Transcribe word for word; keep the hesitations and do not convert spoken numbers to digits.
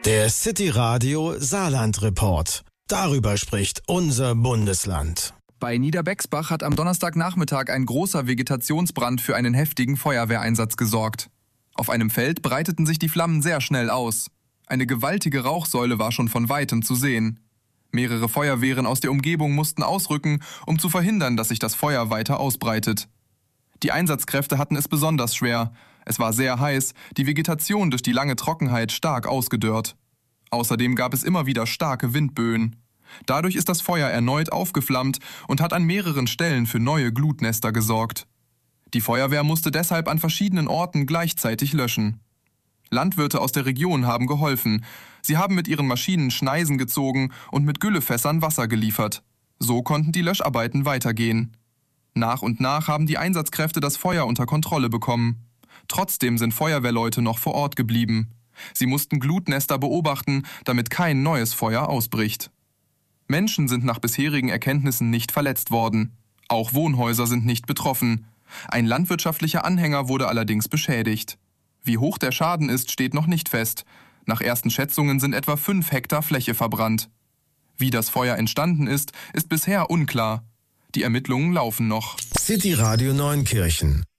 Der City Radio Saarland Report. Darüber spricht unser Bundesland. Bei Niederbexbach hat am Donnerstagnachmittag ein großer Vegetationsbrand für einen heftigen Feuerwehreinsatz gesorgt. Auf einem Feld breiteten sich die Flammen sehr schnell aus. Eine gewaltige Rauchsäule war schon von Weitem zu sehen. Mehrere Feuerwehren aus der Umgebung mussten ausrücken, um zu verhindern, dass sich das Feuer weiter ausbreitet. Die Einsatzkräfte hatten es besonders schwer. Es war sehr heiß, die Vegetation durch die lange Trockenheit stark ausgedörrt. Außerdem gab es immer wieder starke Windböen. Dadurch ist das Feuer erneut aufgeflammt und hat an mehreren Stellen für neue Glutnester gesorgt. Die Feuerwehr musste deshalb an verschiedenen Orten gleichzeitig löschen. Landwirte aus der Region haben geholfen. Sie haben mit ihren Maschinen Schneisen gezogen und mit Güllefässern Wasser geliefert. So konnten die Löscharbeiten weitergehen. Nach und nach haben die Einsatzkräfte das Feuer unter Kontrolle bekommen. Trotzdem sind Feuerwehrleute noch vor Ort geblieben. Sie mussten Glutnester beobachten, damit kein neues Feuer ausbricht. Menschen sind nach bisherigen Erkenntnissen nicht verletzt worden. Auch Wohnhäuser sind nicht betroffen. Ein landwirtschaftlicher Anhänger wurde allerdings beschädigt. Wie hoch der Schaden ist, steht noch nicht fest. Nach ersten Schätzungen sind etwa fünf Hektar Fläche verbrannt. Wie das Feuer entstanden ist, ist bisher unklar. Die Ermittlungen laufen noch. City Radio Neunkirchen